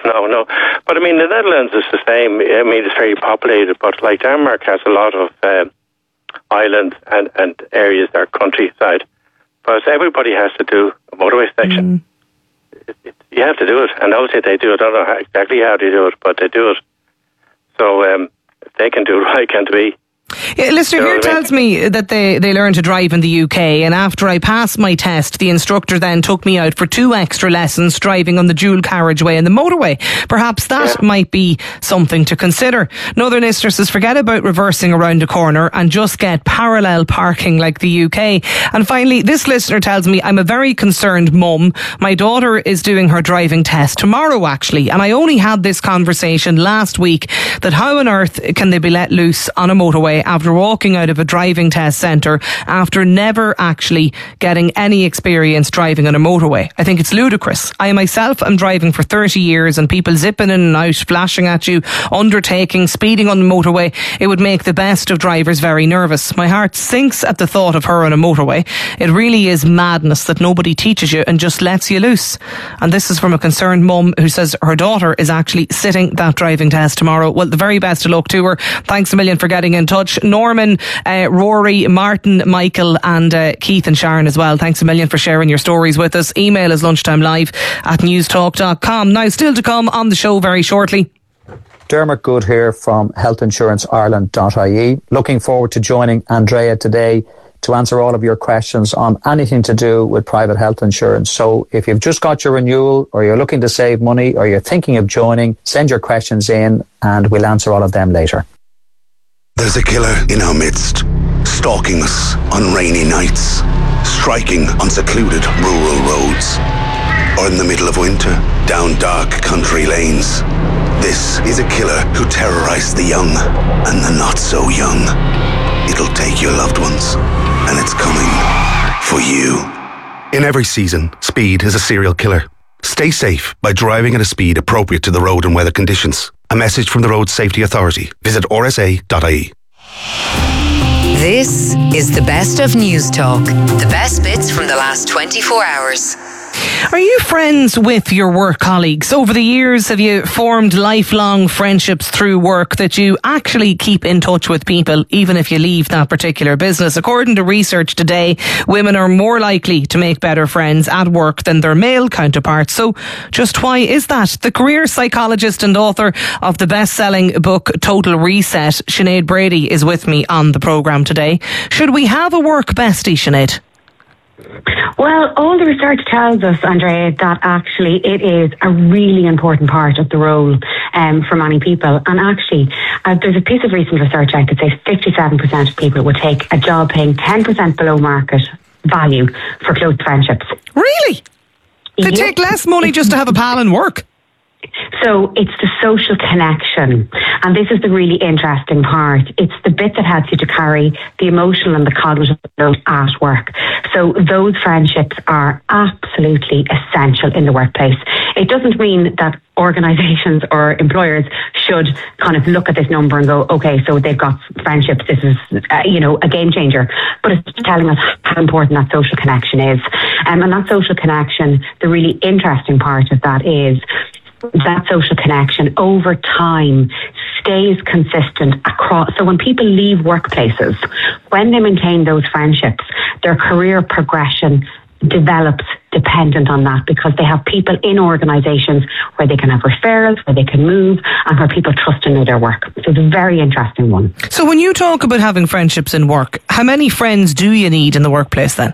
No. But I mean, the Netherlands is the same. I mean, it's very populated, but like Denmark has a lot of islands and areas that are countryside. But everybody has to do a motorway section. You have to do it, and obviously they do it. I don't know exactly how they do it, but they do it. So if they can do it, I can't we? Yeah, listener here tells me that they learn to drive in the UK, and after I passed my test, the instructor then took me out for 2 extra lessons driving on the dual carriageway and the motorway. Perhaps that might be something to consider. Another listener says, forget about reversing around a corner and just get parallel parking like the UK. And finally, this listener tells me, I'm a very concerned mum. My daughter is doing her driving test tomorrow, actually, and I only had this conversation last week that how on earth can they be let loose on a motorway after walking out of a driving test centre after never actually getting any experience driving on a motorway. I think it's ludicrous. I myself am driving for 30 years and people zipping in and out, flashing at you, undertaking, speeding on the motorway. It would make the best of drivers very nervous. My heart sinks at the thought of her on a motorway. It really is madness that nobody teaches you and just lets you loose. And this is from a concerned mum who says her daughter is actually sitting that driving test tomorrow. Well, the very best of luck to her. Thanks a million for getting in touch. Norman, Rory, Martin, Michael and Keith and Sharon as well. Thanks a million for sharing your stories with us. Email is lunchtimelive@newstalk.com. Now, still to come on the show very shortly. Dermot Good here from healthinsuranceireland.ie. Looking forward to joining Andrea today to answer all of your questions on anything to do with private health insurance. So if you've just got your renewal or you're looking to save money or you're thinking of joining, send your questions in and we'll answer all of them later. There's a killer in our midst, stalking us on rainy nights, striking on secluded rural roads, or in the middle of winter, down dark country lanes. This is a killer who terrorized the young and the not so young. It'll take your loved ones, and it's coming for you. In every season, speed is a serial killer. Stay safe by driving at a speed appropriate to the road and weather conditions. A message from the Road Safety Authority. Visit rsa.ie. This is the best of News Talk. The best bits from the last 24 hours. Are you friends with your work colleagues? Over the years, have you formed lifelong friendships through work that you actually keep in touch with people, even if you leave that particular business? According to research today, women are more likely to make better friends at work than their male counterparts. So just why is that? The career psychologist and author of the best-selling book Total Reset, Sinead Brady, is with me on the programme today. Should we have a work bestie, Sinead? Well, all the research tells us, Andrea, that actually it is a really important part of the role for many people. And actually, there's a piece of recent research out that says 57% of people would take a job paying 10% below market value for close friendships. Really? They take less money just to have a pal in work? So it's the social connection, and this is the really interesting part. It's the bit that helps you to carry the emotional and the cognitive load at work. So those friendships are absolutely essential in the workplace. It doesn't mean that organisations or employers should kind of look at this number and go, okay, so they've got friendships, this is a game changer, but it's telling us how important that social connection is. And that social connection, the really interesting part of that is that social connection over time stays consistent across. So when people leave workplaces, when they maintain those friendships, their career progression develops dependent on that, because they have people in organisations where they can have referrals, where they can move, and where people trust and know their work. So it's a very interesting one. So when you talk about having friendships in work, how many friends do you need in the workplace then?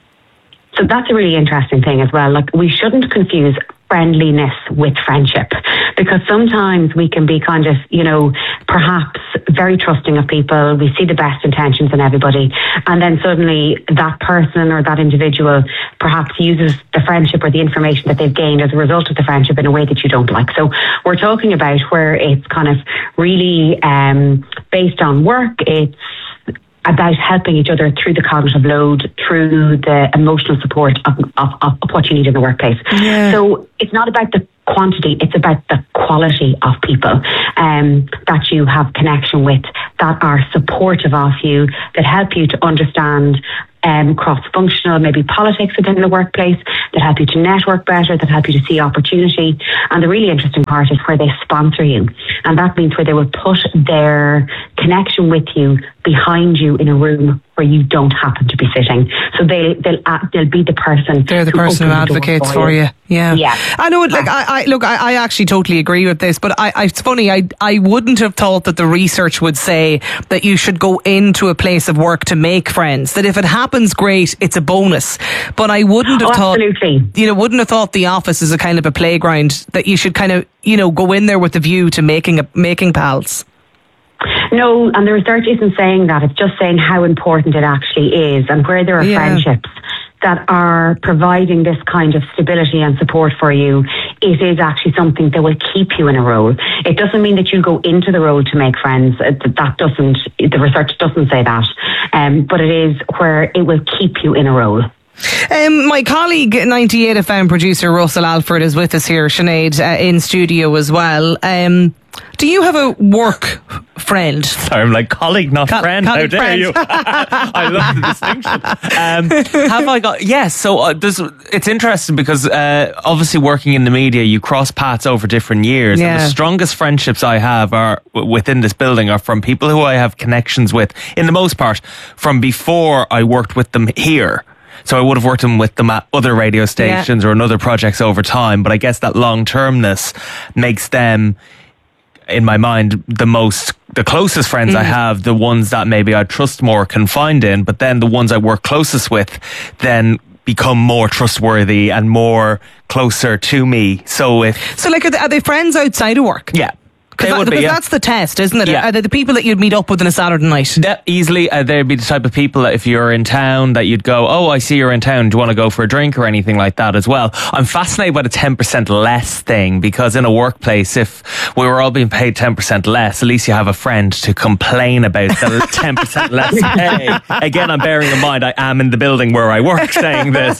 So that's a really interesting thing as well. Like, we shouldn't confuse friendliness with friendship, because sometimes we can be kind of, perhaps very trusting of people. We see the best intentions in everybody, and then suddenly that person or that individual perhaps uses the friendship or the information that they've gained as a result of the friendship in a way that you don't like. So we're talking about where it's kind of really based on work. It's about helping each other through the cognitive load, through the emotional support of what you need in the workplace. Yeah. So it's not about the quantity, it's about the quality of people that you have connection with, that are supportive of you, that help you to understand cross-functional, maybe politics within the workplace, that help you to network better, that help you to see opportunity. And the really interesting part is where they sponsor you. And that means where they will put their connection with you behind you in a room where you don't happen to be sitting. So they'll be the person. They're the person who advocates for you. Yeah. I know. Like I actually totally agree with this. But it's funny. I wouldn't have thought that the research would say that you should go into a place of work to make friends. That if it happens, great, it's a bonus. But I wouldn't have thought. Absolutely. Wouldn't have thought the office is a kind of a playground that you should kind of go in there with the view to making pals. No, and the research isn't saying that. It's just saying how important it actually is, and where there are friendships that are providing this kind of stability and support for you, it is actually something that will keep you in a role. It doesn't mean that you go into the role to make friends. The research doesn't say that. But it is where it will keep you in a role. My colleague, 98 FM producer Russell Alford, is with us here, Sinead, in studio as well. Do you have a work friend? Sorry, I'm like colleague, not friend. How dare you? I love the distinction. Have I got? Yes. So it's interesting because obviously working in the media, you cross paths over different years. Yeah. And the strongest friendships I have are within this building are from people who I have connections with, in the most part, from before I worked with them here. So I would have worked with them at other radio stations or in other projects over time. But I guess that long-termness makes them, in my mind, the closest friends I have, the ones that maybe I trust more, confide in, but then the ones I work closest with then become more trustworthy and more closer to me. So are they friends outside of work? Yeah. Because that's the test, isn't it? Yeah. Are they the people that you'd meet up with on a Saturday night? Easily. They'd be the type of people that if you're in town that you'd go, oh, I see you're in town, do you want to go for a drink or anything like that as well? I'm fascinated by the 10% less thing, because in a workplace, if we were all being paid 10% less, at least you have a friend to complain about the 10% less pay. Again, I'm bearing in mind I am in the building where I work saying this.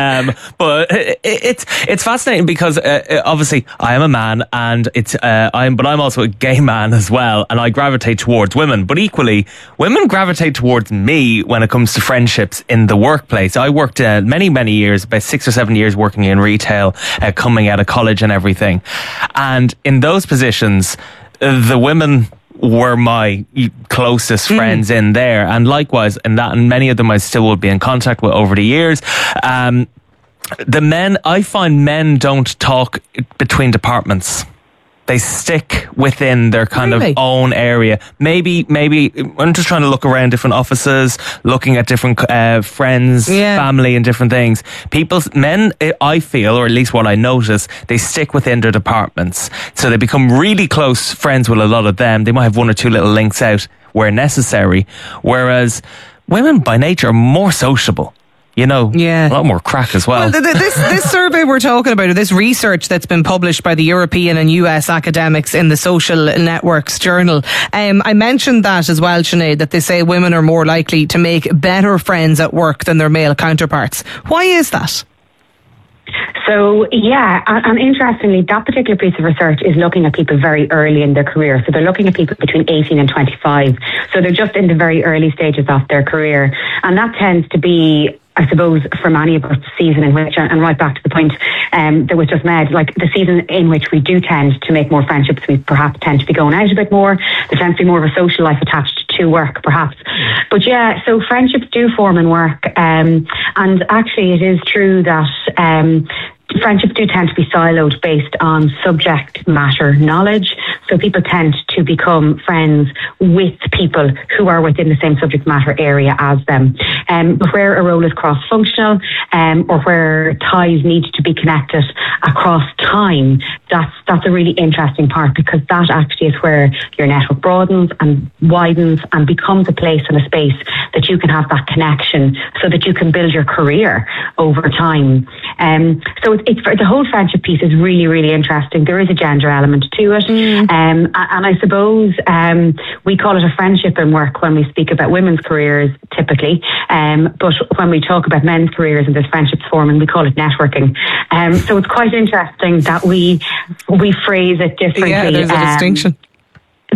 But it's fascinating because obviously I am a man, and I'm also a gay man as well, and I gravitate towards women, but equally women gravitate towards me when it comes to friendships in the workplace. I worked many years, about 6 or 7 years working in retail, coming out of college and everything, and in those positions the women were my closest friends in there, and likewise in that, and many of them I still will be in contact with over the years. The men, I find men don't talk between departments. They stick within their kind of own area. Maybe I'm just trying to look around different offices, looking at different friends, family and different things. Men, I feel, or at least what I notice, they stick within their departments. So they become really close friends with a lot of them. They might have one or two little links out where necessary. Whereas women by nature are more sociable. A lot more crack as well. This survey we're talking about, or this research that's been published by the European and US academics in the Social Networks Journal, I mentioned that as well, Sinead, that they say women are more likely to make better friends at work than their male counterparts. Why is that? So, and interestingly, that particular piece of research is looking at people very early in their career. So they're looking at people between 18 and 25. So they're just in the very early stages of their career. And that tends to be, I suppose, for many of us, the season in which, and right back to the point that was just made, like the season in which we do tend to make more friendships, we perhaps tend to be going out a bit more. There tends to be more of a social life attached to work, perhaps. But so friendships do form in work. And actually it is true that friendships do tend to be siloed based on subject matter knowledge. So people tend to become friends with people who are within the same subject matter area as them. But where a role is cross-functional, or where ties need to be connected across time, that's a really interesting part, because that actually is where your network broadens and widens and becomes a place and a space that you can have that connection so that you can build your career over time. So it's the whole friendship piece is really, really interesting. There is a gender element to it. And I suppose we call it a friendship in work when we speak about women's careers typically. But when we talk about men's careers and there's friendships forming, we call it networking. So it's quite interesting that we phrase it differently. Yeah, there's a distinction.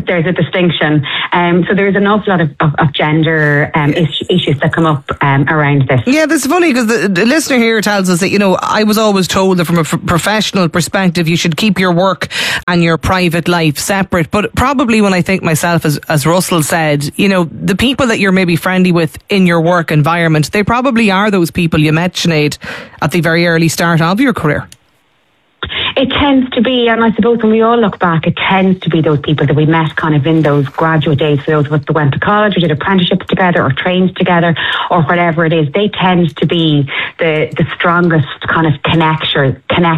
there's a distinction. So there's an awful lot of gender issues that come up around this. Yeah, that's funny because the listener here tells us that, you know, I was always told that from a professional perspective, you should keep your work and your private life separate. But probably when I think myself, as Russell said, you know, the people that you're maybe friendly with in your work environment, they probably are those people you met, Sinead, at the very early start of your career. It tends to be, and I suppose when we all look back, it tends to be those people that we met kind of in those graduate days, for those of us that went to college or did apprenticeships together or trained together or whatever it is. They tend to be the strongest kind of connectors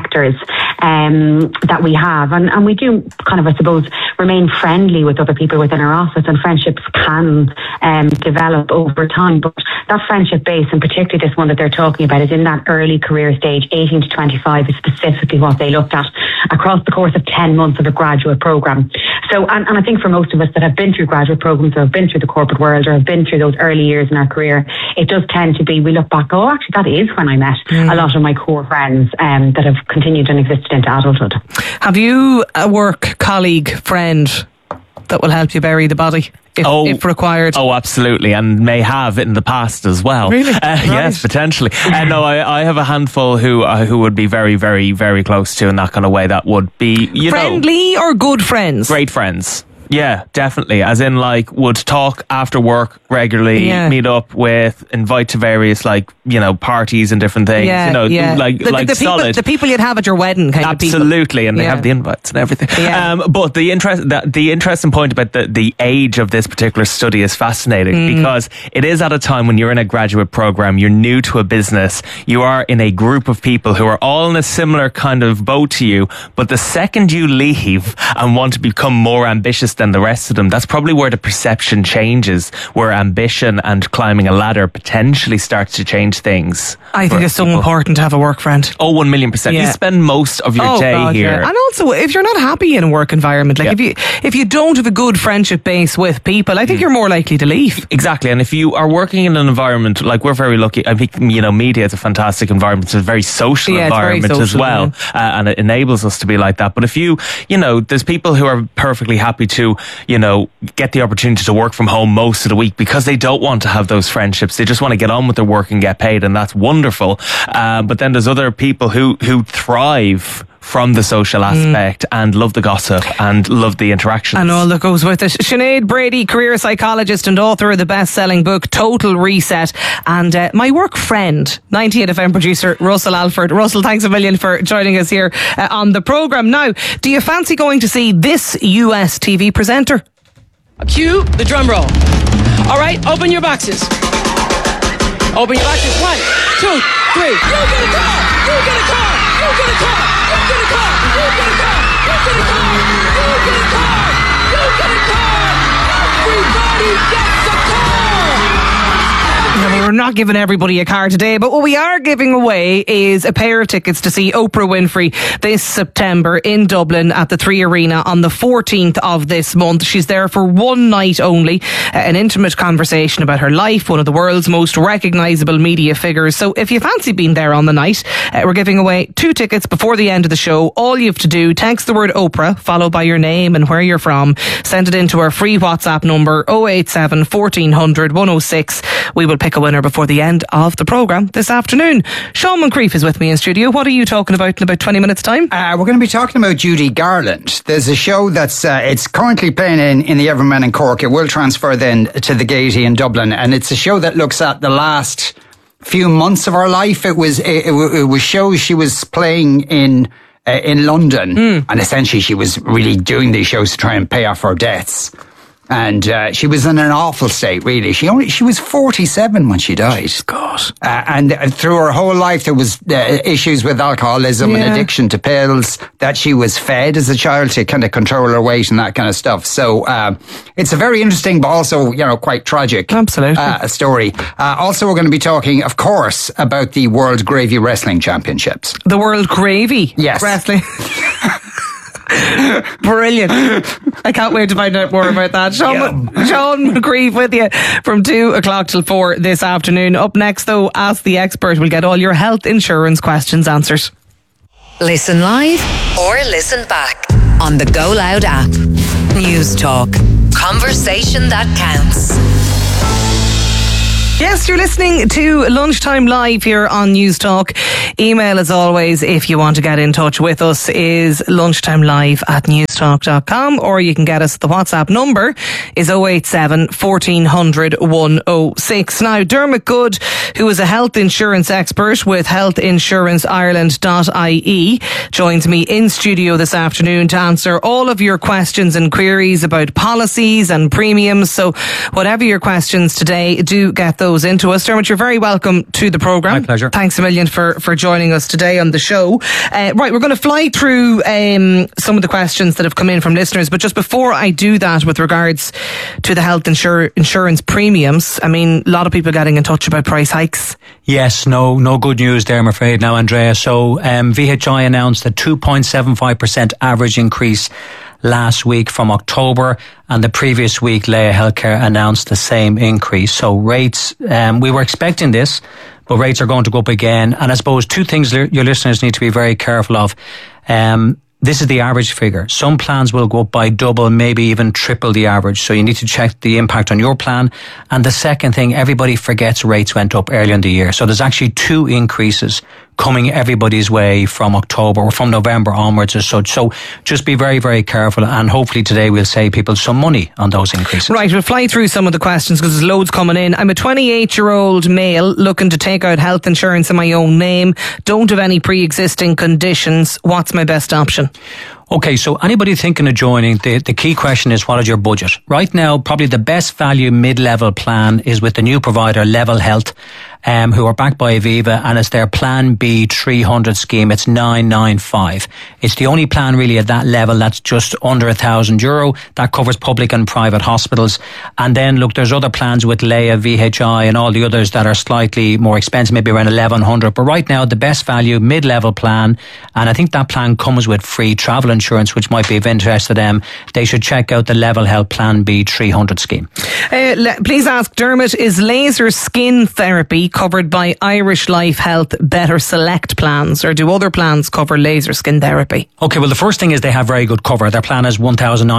that we have. And we do kind of, I suppose, remain friendly with other people within our office, and friendships can develop over time. But that friendship base, and particularly this one that they're talking about, is in that early career stage, 18 to 25 is specifically what they looked at across the course of 10 months of a graduate programme. So, and I think for most of us that have been through graduate programmes or have been through the corporate world or have been through those early years in our career, it does tend to be, we look back, oh, actually that is when I met a lot of my core friends that have continued and existed into adulthood. Have you a work colleague, friend that will help you bury the body if required? Oh, absolutely, and may have in the past as well. Really? Right. Yes, potentially. No, I have a handful who would be very, very, very close to in that kind of way. That would be, friendly or good friends? Great friends. Yeah, definitely. As in, like, would talk after work regularly, meet up with, invite to various, like, you know, parties and different things. Yeah, you know, like the solid. The people you'd have at your wedding, kind of people. Absolutely, and they have the invites and everything. Yeah. But the interesting point about the age of this particular study is fascinating because it is at a time when you're in a graduate program, you're new to a business, you are in a group of people who are all in a similar kind of boat to you, but the second you leave and want to become more ambitious than the rest of them, that's probably where the perception changes, where ambition and climbing a ladder potentially starts to change things. I think it's so important to have a work friend. Oh, 1,000,000%. You spend most of your day here. Yeah. And also, if you're not happy in a work environment, like if you don't have a good friendship base with people, I think you're more likely to leave. Exactly. And if you are working in an environment, like we're very lucky, I think, you know, media is a fantastic environment. It's a very social environment very social, as well. Yeah. And it enables us to be like that. But if you know, there's people who are perfectly happy to, you know, get the opportunity to work from home most of the week because they don't want to have those friendships. They just want to get on with their work and get paid, and that's wonderful. But then there's other people who thrive from the social aspect and love the gossip and love the interactions. And all that goes with it. Sinead Brady, career psychologist and author of the best-selling book Total Reset, and my work friend, 98 FM producer Russell Alford. Russell, thanks a million for joining us here on the programme. Now, do you fancy going to see this US TV presenter? Cue the drum roll. All right, open your boxes. Open your boxes. 1, 2, 3. You get a car! You get a car! You get a car! You get a car! You get a car! You get a car! You get a car! You get a car! Everybody gets a car! We're not giving everybody a car today, but what we are giving away is a pair of tickets to see Oprah Winfrey this September in Dublin at the 3 Arena on the 14th of this month. She's there for one night only, an intimate conversation about her life, one of the world's most recognisable media figures. So if you fancy being there on the night, we're giving away 2 tickets before the end of the show. All you have to do, text the word Oprah, followed by your name and where you're from. Send it into our free WhatsApp number 087 1400 106. We will pick a winner before the end of the programme this afternoon. Sean Moncrief is with me in studio. What are you talking about in about 20 minutes time? We're going to be talking about Judy Garland. There's a show that's it's currently playing in the Everyman in Cork. It will transfer then to the Gaiety in Dublin, and it's a show that looks at the last few months of her life. It was shows she was playing in London, and essentially she was really doing these shows to try and pay off her debts. And she was in an awful state, really. She was 47 when she died. God. And through her whole life, there was issues with alcoholism and addiction to pills that she was fed as a child to kind of control her weight and that kind of stuff. So it's a very interesting, but also, you know, quite tragic story. Also, we're going to be talking, of course, about the World Gravy Wrestling Championships. The World Gravy? Yes. Wrestling. Brilliant. I can't wait to find out more about that. Sean Moncrief with you from 2 o'clock till 4 this afternoon. Up next, though, Ask the Expert. We'll get all your health insurance questions answered. Listen live or listen back on the Go Loud app. News Talk. Conversation that counts. Yes, you're listening to Lunchtime Live here on News Talk. Email, as always, if you want to get in touch with us, is lunchtimelive@newstalk.com, or you can get us. The WhatsApp number is 087 1400 106. Now, Dermot Good, who is a health insurance expert with healthinsuranceireland.ie, joins me in studio this afternoon to answer all of your questions and queries about policies and premiums. So whatever your questions today, do get those into us. Dermot, you're very welcome to the programme. My pleasure. Thanks a million for joining us today on the show. Right, we're going to fly through some of the questions that have come in from listeners, but just before I do that, with regards to the health insurance premiums, I mean, a lot of people getting in touch about price hikes. Yes, no good news there, I'm afraid now, Andrea. So VHI announced a 2.75% average increase last week from October, and the previous week Laya Healthcare announced the same increase. So rates, we were expecting this, but rates are going to go up again. And I suppose two things your listeners need to be very careful of. This is the average figure. Some plans will go up by double, maybe even triple the average. So you need to check the impact on your plan. And the second thing, everybody forgets rates went up earlier in the year. So there's actually two increases coming everybody's way from October or from November onwards as such. So just be very, very careful, and hopefully today we'll save people some money on those increases. Right, we'll fly through some of the questions because there's loads coming in. I'm a 28-year-old male looking to take out health insurance in my own name. Don't have any pre-existing conditions. What's my best option? Okay, so anybody thinking of joining, the key question is, what is your budget? Right now, probably the best value mid-level plan is with the new provider, Level Health, who are backed by Aviva, and it's their Plan B 300 scheme. It's 995. It's the only plan really at that level that's just under €1,000. That covers public and private hospitals. And then, look, there's other plans with Leia, VHI, and all the others that are slightly more expensive, maybe around 1,100. But right now, the best value mid-level plan, and I think that plan comes with free travel insurance, which might be of interest to them. They should check out the Level Health Plan B 300 scheme. Please ask Dermot, is laser skin therapy covered by Irish Life Health Better Select plans, or do other plans cover laser skin therapy? Okay, well, the first thing is they have very good cover. Their plan is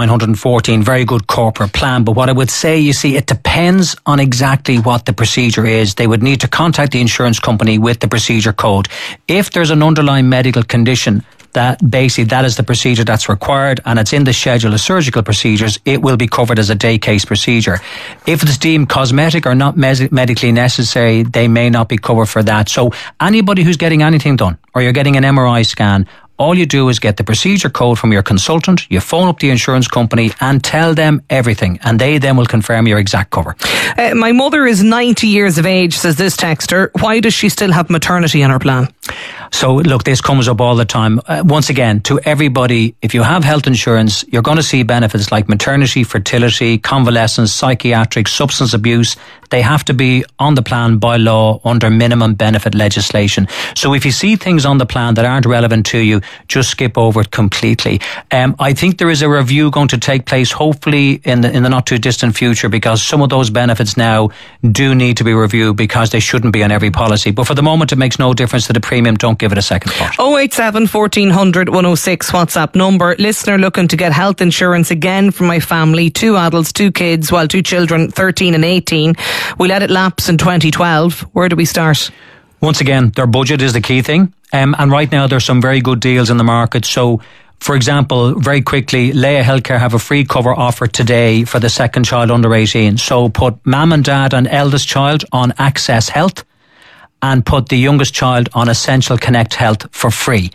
1,914, very good corporate plan. But what I would say, you see, it depends on exactly what the procedure is. They would need to contact the insurance company with the procedure code. If there's an underlying medical condition, that basically that is the procedure that's required, and it's in the schedule of surgical procedures, it will be covered as a day case procedure. If it's deemed cosmetic or not medically necessary, they may not be covered for that. So anybody who's getting anything done, or you're getting an MRI scan, all you do is get the procedure code from your consultant, you phone up the insurance company and tell them everything, and they then will confirm your exact cover. My mother is 90 years of age, says this texter. Why does she still have maternity in her plan? So look, this comes up all the time. Once again, to everybody, if you have health insurance, you're going to see benefits like maternity, fertility, convalescence, psychiatric, substance abuse. They have to be on the plan by law under minimum benefit legislation. So if you see things on the plan that aren't relevant to you, just skip over it completely. I think there is a review going to take place, hopefully in the not too distant future, because some of those benefits now do need to be reviewed because they shouldn't be on every policy. But for the moment, it makes no difference to the premium. Don't give it a second thought. 087 1400 106 WhatsApp number. Listener looking to get health insurance again for my family. 2 adults, 2 kids, while 2 children, 13 and 18. We let it lapse in 2012. Where do we start? Once again, their budget is the key thing. And right now there's some very good deals in the market. So, for example, very quickly, Leia Healthcare have a free cover offer today for the second child under 18. So put mum and dad and eldest child on Access Health, and put the youngest child on Essential Connect Health for free.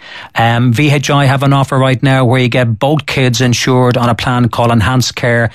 VHI have an offer right now where you get both kids insured on a plan called Enhanced Care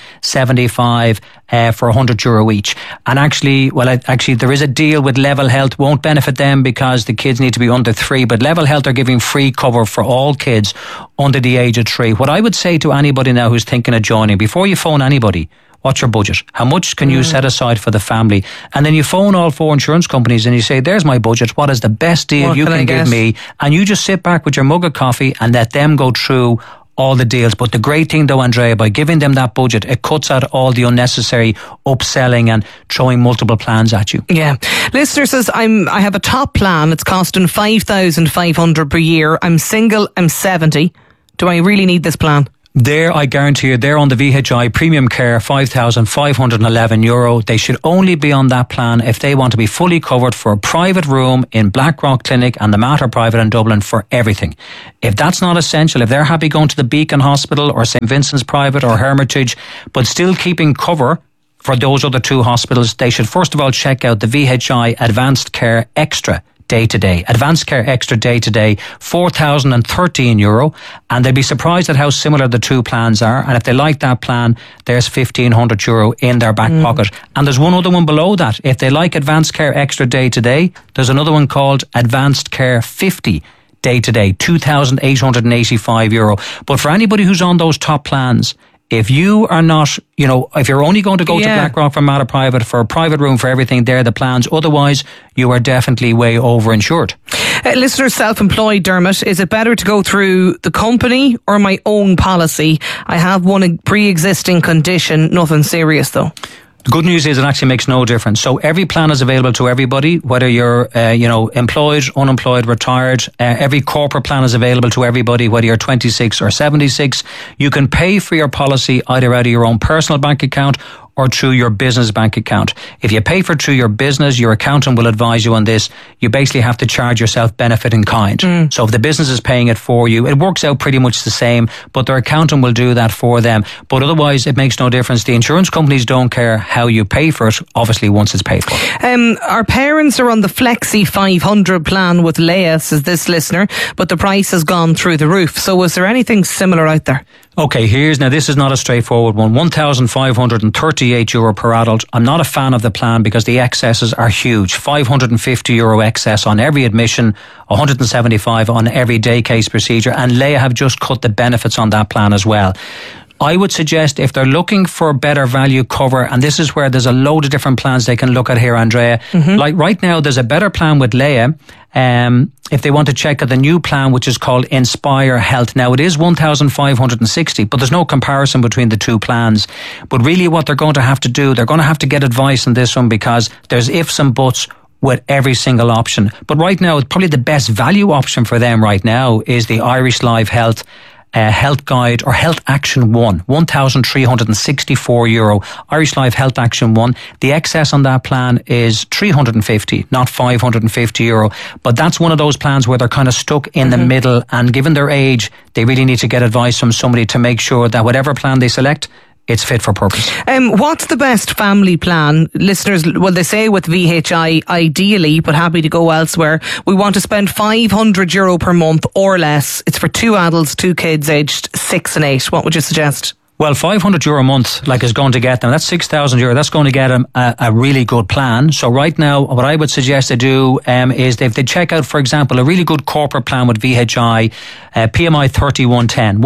75 for €100 each. And actually there is a deal with Level Health. Won't benefit them because the kids need to be under 3, but Level Health are giving free cover for all kids under the age of 3. What I would say to anybody now who's thinking of joining, before you phone anybody, what's your budget? How much can you set aside for the family? And then you phone all 4 insurance companies and you say, there's my budget. What is the best deal you can give me? And you just sit back with your mug of coffee and let them go through all the deals. But the great thing though, Andrea, by giving them that budget, it cuts out all the unnecessary upselling and throwing multiple plans at you. Yeah. Listener says, I have a top plan. It's costing $5,500 per year. I'm single. I'm 70. Do I really need this plan? There, I guarantee you, they're on the VHI Premium Care, €5,511. They should only be on that plan if they want to be fully covered for a private room in Blackrock Clinic and the Mater Private in Dublin for everything. If that's not essential, if they're happy going to the Beacon Hospital or St. Vincent's Private or Hermitage, but still keeping cover for those other two hospitals, they should first of all check out the VHI Advanced Care Extra Day-to-Day. Advanced Care Extra Day-to-Day, €413, and they'd be surprised at how similar the two plans are. And if they like that plan, there's €1,500 in their back pocket. And there's one other one below that. If they like Advanced Care Extra Day-to-Day, there's another one called Advanced Care 50 Day-to-Day, €2,885. But for anybody who's on those top plans, if you are not, if you're only going to go to Blackrock for Mater Private, for a private room, for everything, they're the plans. Otherwise, you are definitely way over-insured. Listener self-employed, Dermot, is it better to go through the company or my own policy? I have one pre-existing condition, nothing serious though. The good news is it actually makes no difference. So every plan is available to everybody, whether you're, employed, unemployed, retired. Every corporate plan is available to everybody, whether you're 26 or 76. You can pay for your policy either out of your own personal bank account or through your business bank account. If you pay for it through your business, your accountant will advise you on this. You basically have to charge yourself benefit in kind. So if the business is paying it for you, it works out pretty much the same, but their accountant will do that for them. But otherwise, it makes no difference. The insurance companies don't care how you pay for it, obviously, once it's paid for. Our parents are on the Flexi 500 plan with Leia, says this listener, but the price has gone through the roof. So is there anything similar out there? Okay, now this is not a straightforward one. €1,538 per adult. I'm not a fan of the plan because the excesses are huge. €550 excess on every admission, €175 on every day case procedure, and Leia have just cut the benefits on that plan as well. I would suggest if they're looking for better value cover, and this is where there's a load of different plans they can look at here, Andrea. Like right now, there's a better plan with Leia. If they want to check out the new plan, which is called Inspire Health. Now, it is $1,560, but there's no comparison between the two plans. But really what they're going to have to do, they're going to have to get advice on this one because there's ifs and buts with every single option. But right now, probably the best value option for them right now is the Irish Life Health Health Guide or Health Action 1, €1,364. Irish Life Health Action 1. The excess on that plan is €350, not €550. But that's one of those plans where they're kind of stuck in the middle, and given their age, they really need to get advice from somebody to make sure that whatever plan they select, it's fit for purpose. What's the best family plan? Listeners, well, they say with VHI, ideally, but happy to go elsewhere, we want to spend €500 per month or less. It's for 2 adults, 2 kids aged 6 and 8. What would you suggest? Well, €500 a month, is going to get them. That's €6,000. That's going to get them a really good plan. So right now, what I would suggest they do is if they check out, for example, a really good corporate plan with VHI, PMI 3110,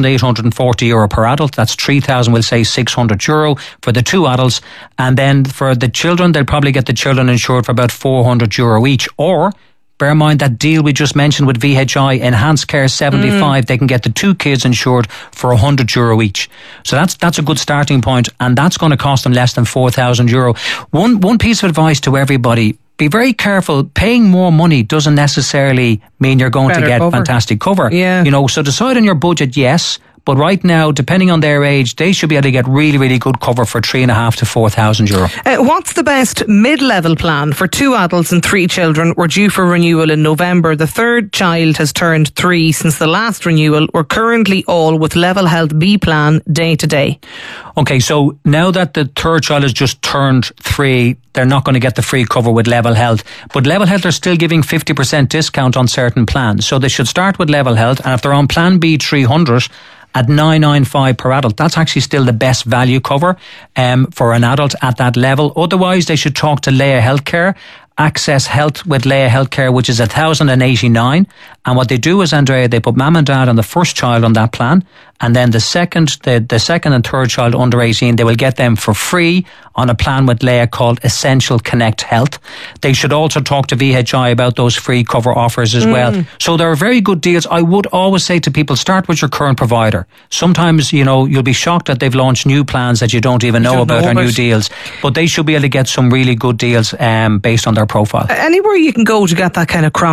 €1,840 per adult. That's 3,000, we'll say €600 for the 2 adults. And then for the children, they'll probably get the children insured for about €400 each. Or bear in mind that deal we just mentioned with VHI, Enhanced Care 75, they can get the 2 kids insured for €100 each. So that's a good starting point, and that's going to cost them less than €4,000. One piece of advice to everybody: be very careful. Paying more money doesn't necessarily mean you're going to get fantastic cover. Yeah. So decide on your budget, yes. But right now, depending on their age, they should be able to get really, really good cover for €3,500 to €4,000. What's the best mid-level plan for 2 adults and 3 children? We're due for renewal in November. The 3rd child has turned 3 since the last renewal. We're currently all with Level Health B plan day to day. Okay, so now that the 3rd child has just turned 3, they're not going to get the free cover with Level Health. But Level Health are still giving 50% discount on certain plans. So they should start with Level Health, and if they're on Plan B 300, at $995 per adult, that's actually still the best value cover for an adult at that level. Otherwise, they should talk to Leia Healthcare, Access Health with Leia Healthcare, which is $1,089. And what they do is, Andrea, they put mum and dad and the 1st child on that plan, and then the second and 3rd child under 18, they will get them for free on a plan with Leia called Essential Connect Health. They should also talk to VHI about those free cover offers as well. So there are very good deals. I would always say to people, start with your current provider. Sometimes, you'll be shocked that they've launched new plans that you don't even know about, or new deals. But they should be able to get some really good deals based on their profile. Anywhere you can go to get that kind of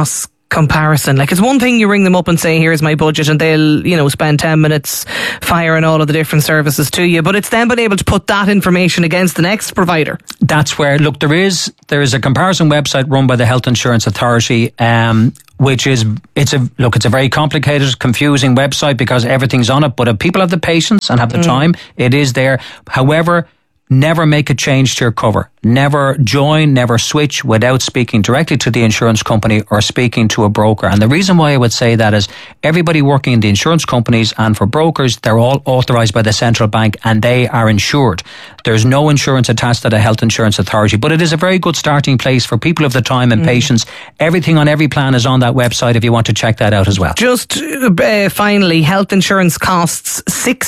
comparison. Like, it's one thing you ring them up and say, here's my budget, and they'll, you know, spend 10 minutes firing all of the different services to you, but it's then being able to put that information against the next provider. That's where, look, there is a comparison website run by the Health Insurance Authority, which is, it's a very complicated, confusing website because everything's on it, but if people have the patience and have the time, it is there. However, never make a change to your cover. Never join, never switch without speaking directly to the insurance company or speaking to a broker. And the reason why I would say that is everybody working in the insurance companies and for brokers, they're all authorised by the central bank and they are insured. There's no insurance attached to the Health Insurance Authority, but it is a very good starting place for people of the time and patience. Everything on every plan is on that website if you want to check that out as well. Just finally, health insurance costs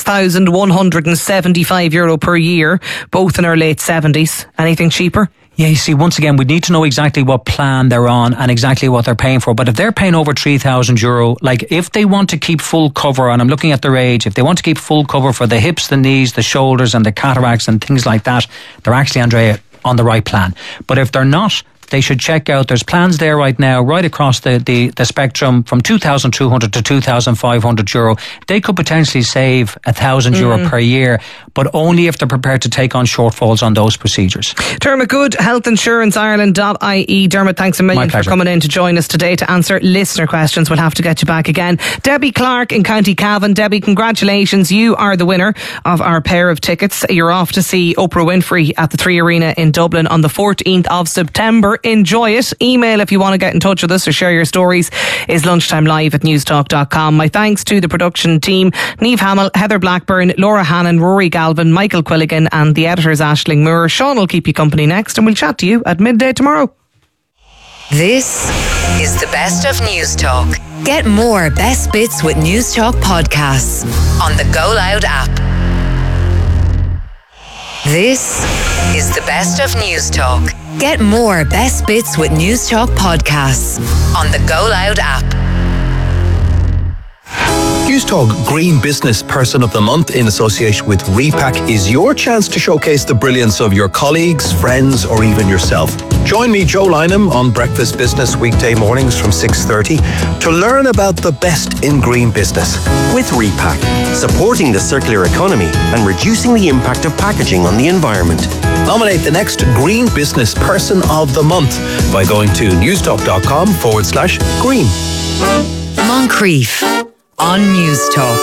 €6,175 per year, both in our late 70s. Anything cheaper? Yeah, you see, once again, we need to know exactly what plan they're on and exactly what they're paying for. But if they're paying over €3,000, like if they want to keep full cover, and I'm looking at their age, if they want to keep full cover for the hips, the knees, the shoulders and the cataracts and things like that, they're actually, Andrea, on the right plan. But if they're not, they should check out, there's plans there right now, right across the spectrum from €2,200 to €2,500. They could potentially save €1,000 per year, but only if they're prepared to take on shortfalls on those procedures. Dermot Good, healthinsuranceireland.ie. Dermot, thanks a million for coming in to join us today to answer listener questions. We'll have to get you back again. Debbie Clark in County Cavan. Debbie, congratulations. You are the winner of our pair of tickets. You're off to see Oprah Winfrey at the Three Arena in Dublin on the 14th of September. Enjoy it. Email if you want to get in touch with us or share your stories is lunchtimelive@newstalk.com. My thanks to the production team, Niamh Hamill, Heather Blackburn, Laura Hannon, Rory Galvin, Michael Quilligan and the editors Aisling Moore. Sean will keep you company next and we'll chat to you at midday tomorrow. This is the best of News Talk. Get more best bits with News Talk podcasts on the Go Loud app. This is the best of News Talk. Get more best bits with News Talk podcasts on the Go Loud app. News Talk Green Business Person of the Month in association with Repack is your chance to showcase the brilliance of your colleagues, friends or even yourself. Join me, Joe Lynham, on Breakfast Business weekday mornings from 6:30 to learn about the best in green business. With Repack, supporting the circular economy and reducing the impact of packaging on the environment. Nominate the next Green Business Person of the Month by going to newstalk.com/green. Moncrief on News Talk.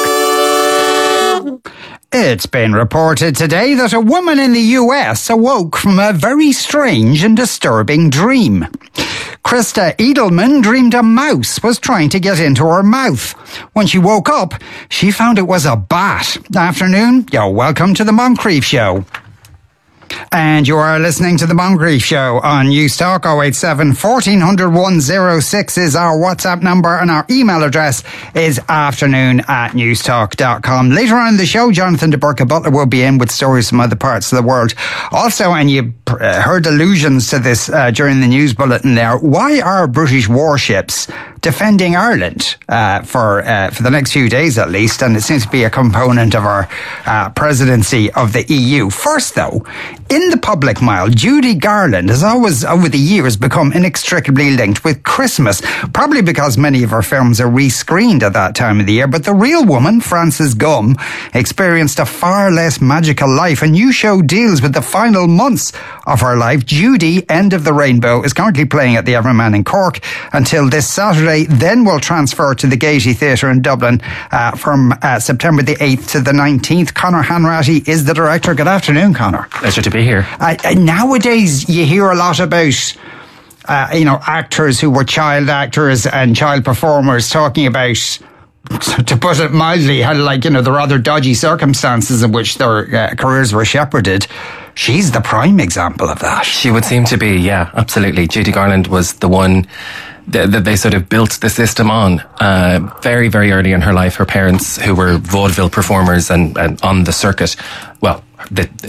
It's been reported today that a woman in the US awoke from a very strange and disturbing dream. Krista Edelman dreamed a mouse was trying to get into her mouth. When she woke up, she found it was a bat. Afternoon, you're welcome to the Moncrief Show. And you are listening to the Moncrief Show on News Talk. 087 1400 106 is our WhatsApp number and our email address is afternoon@newstalk.com. Later on in the show, Jonathan de Burke-Butler will be in with stories from other parts of the world. Also, and you heard allusions to this during the news bulletin there, why are British warships defending Ireland for the next few days at least? And it seems to be a component of our presidency of the EU. First, though, in the public mile, Judy Garland has always, over the years, become inextricably linked with Christmas, probably because many of her films are rescreened at that time of the year. But the real woman, Frances Gumm, experienced a far less magical life. A new show deals with the final months of her life. Judy, End of the Rainbow, is currently playing at the Everyman in Cork until this Saturday, then will transfer to the Gaiety Theatre in Dublin from September the 8th to the 19th. Conor Hanratty is the director. Good afternoon, Conor. Pleasure to be here. Nowadays, you hear a lot about actors who were child actors and child performers talking about, to put it mildly, how the rather dodgy circumstances in which their careers were shepherded. She's the prime example of that. She would seem to be, yeah, absolutely. Judy Garland was the one that they sort of built the system on very, very early in her life. Her parents, who were vaudeville performers and on the circuit,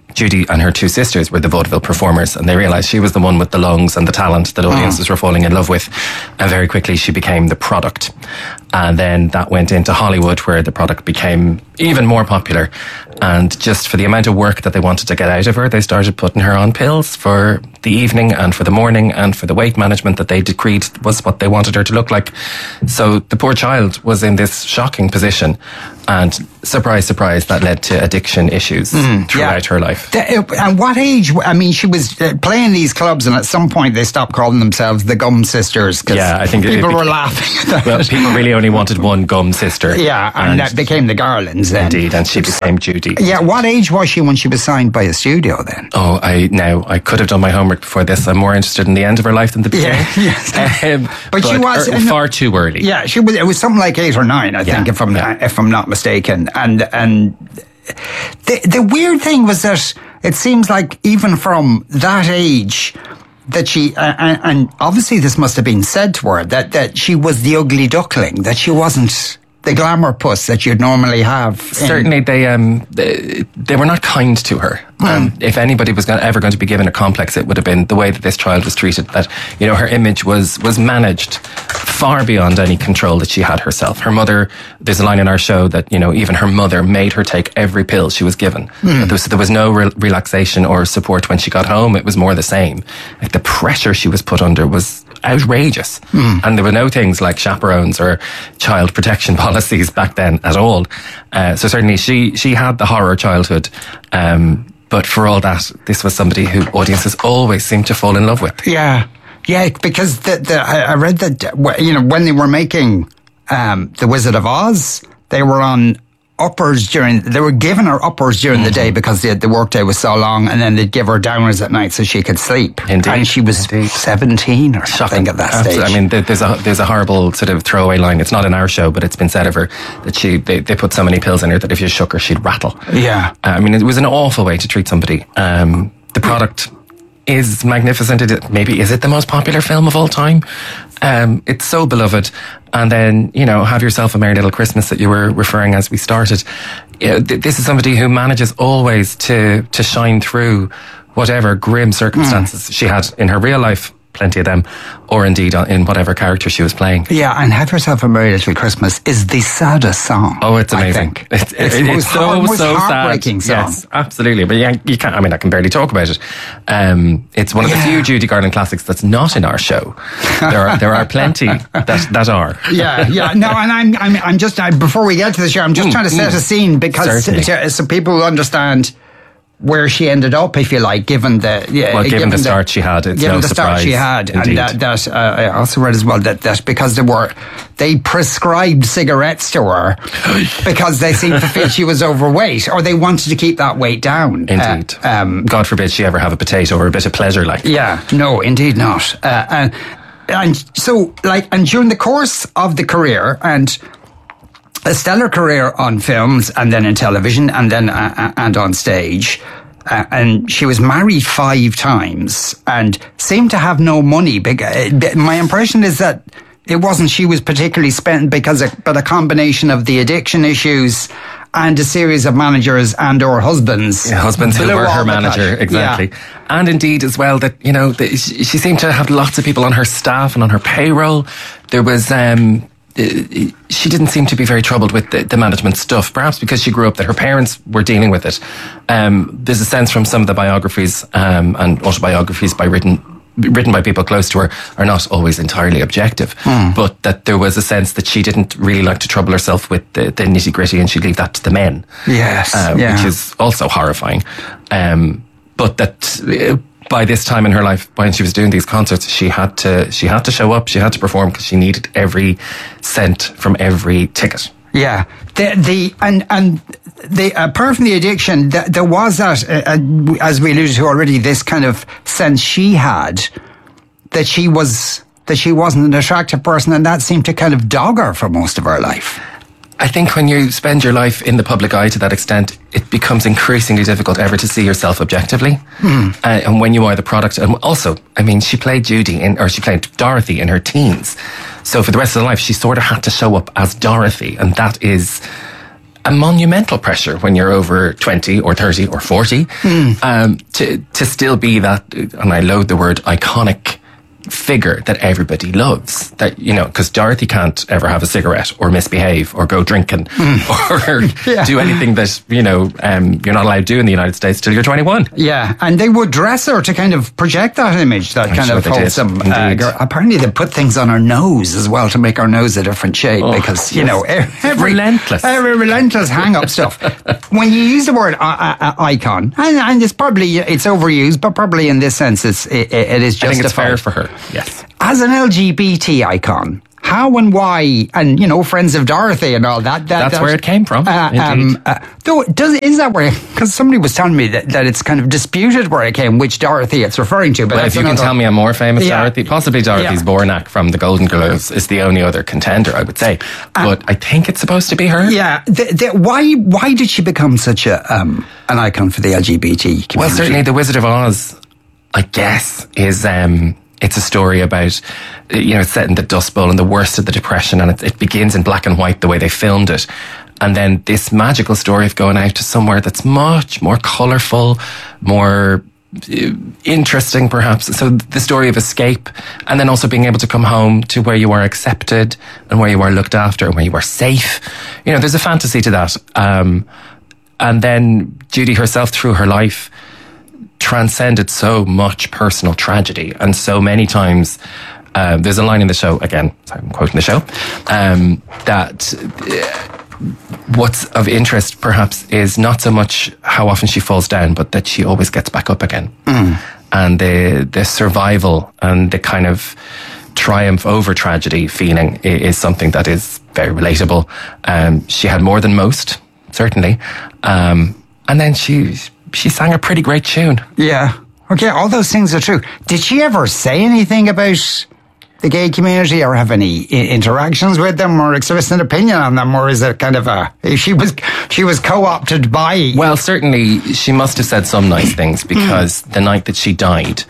Judy and her 2 sisters were the vaudeville performers, and they realised she was the one with the lungs and the talent that audiences were falling in love with. And very quickly she became the product. And then that went into Hollywood, where the product became even more popular. And just for the amount of work that they wanted to get out of her, they started putting her on pills for the evening and for the morning and for the weight management that they decreed was what they wanted her to look like. So the poor child was in this shocking position. And surprise, surprise, that led to addiction issues throughout her life. And what age? I mean, she was playing these clubs, and at some point they stopped calling themselves the Gum Sisters, because I think people were laughing at that. Well, people really only wanted one Gum sister. Yeah, and that became the Garlands then. Indeed, and she became Judy. Yeah, what age was she when she was signed by a studio then? Oh, I could have done my homework before this. I'm more interested in the end of her life than the beginning. But she was far too early. Yeah, she was. It was something like 8 or 9, I think, if I'm not mistaken. And the weird thing was that it seems like even from that age, that she and obviously this must have been said to her, that she was the ugly duckling, that she wasn't the glamour puss that you'd normally have. Certainly, they were not kind to her. If anybody was ever going to be given a complex, it would have been the way that this child was treated. That, you know, her image was managed far beyond any control that she had herself. Her mother, there's a line in our show that, you know, even her mother made her take every pill she was given. There was no relaxation or support when she got home. It was more the same. Like, the pressure she was put under was outrageous. And there were no things like chaperones or child protection policies back then at all. So certainly she had the horror childhood. But for all that, this was somebody who audiences always seemed to fall in love with. Yeah, because I read that, you know, when they were making The Wizard of Oz, they were on uppers they were giving her uppers during the day because the workday was so long, and then they'd give her downers at night so she could sleep. Indeed. And she was 17 or something at that stage. I mean, there's a horrible sort of throwaway line. It's not in our show, but it's been said of her that they put so many pills in her that if you shook her, she'd rattle. Yeah. I mean, it was an awful way to treat somebody. The product is magnificent. Is it the most popular film of all time? It's so beloved. And then, you know, Have Yourself a Merry Little Christmas that you were referring as we started. This is somebody who manages always to shine through whatever grim circumstances she had in her real life, plenty of them, or indeed in whatever character she was playing. Yeah, and Have Yourself a Merry Little Christmas is the saddest song. Oh, it's amazing. It's so heartbreaking sad. song. Yes, absolutely. But you can't, I mean, I can barely talk about it. It's one of the few Judy Garland classics that's not in our show. There are plenty that are. Yeah. No, and I'm just, before we get to the show, I'm just trying to set a scene, because so people will understand where she ended up, if you like, given the start she had. It's no surprise. Indeed. And that I also read as well that because they prescribed cigarettes to her because they seemed to feel she was overweight, or they wanted to keep that weight down. Indeed. God forbid she ever have a potato or a bit of pleasure, like. Yeah, no, indeed not. And so, like, and during the course of the career, and a stellar career on films and then in television and then and on stage. And she was married 5 times and seemed to have no money. My impression is that it wasn't she was particularly spent but a combination of the addiction issues and a series of managers and or husbands. Yeah, husbands who were her manager, exactly. Yeah. And indeed as well that, you know, she seemed to have lots of people on her staff and on her payroll. There was... she didn't seem to be very troubled with the management stuff, perhaps because she grew up that her parents were dealing with it. There's a sense from some of the biographies and autobiographies written by people close to her are not always entirely objective, but that there was a sense that she didn't really like to trouble herself with the nitty gritty, and she'd leave that to the men. Yes, which is also horrifying. But that... by this time in her life, when she was doing these concerts, she had to show up, she had to perform, because she needed every cent from every ticket. Yeah, apart from the addiction, there was that, as we alluded to already, this kind of sense she had that she wasn't an attractive person, and that seemed to kind of dog her for most of her life. I think when you spend your life in the public eye to that extent, it becomes increasingly difficult ever to see yourself objectively. And when you are the product, and also, I mean, she played she played Dorothy in her teens. So for the rest of her life, she sort of had to show up as Dorothy. And that is a monumental pressure when you're over 20 or 30 or 40 to still be that, and I load the word iconic figure that everybody loves. That, you know, because Dorothy can't ever have a cigarette or misbehave or go drinking or do anything that, you know, you're not allowed to do in the United States till you're 21. Yeah, and they would dress her to kind of project that image, that kind of wholesome girl. Apparently they put things on her nose as well to make her nose a different shape because, you know, every relentless hang-up stuff. When you use the word icon, and it's probably, it's overused, but probably in this sense it is justified. I think it's fair for her. Yes. As an LGBT icon, how and why, and, you know, Friends of Dorothy and all that. That's where it came from. Though, is that where, because somebody was telling me that it's kind of disputed where it came, which Dorothy it's referring to. But well, if you can tell me a more famous Dorothy, possibly Dorothy's Bornak from the Golden Globes is the only other contender, I would say. But I think it's supposed to be her. Yeah. Why did she become such an icon for the LGBT community? Well, certainly The Wizard of Oz, I guess, is... it's a story about, you know, it's set in the Dust Bowl and the worst of the Depression, and it begins in black and white the way they filmed it. And then this magical story of going out to somewhere that's much more colourful, more interesting perhaps. So the story of escape, and then also being able to come home to where you are accepted and where you are looked after and where you are safe. You know, there's a fantasy to that. And then Judy herself through her life transcended so much personal tragedy, and so many times there's a line in the show, again, sorry, I'm quoting the show, that what's of interest perhaps is not so much how often she falls down, but that she always gets back up again. And the survival and the kind of triumph over tragedy feeling is something that is very relatable. She had more than most, certainly, and then she sang a pretty great tune. Yeah. Okay, all those things are true. Did she ever say anything about the gay community or have any interactions with them or express an opinion on them? Or is it kind of she was co-opted by... Well, certainly she must have said some nice things, because the night that she died,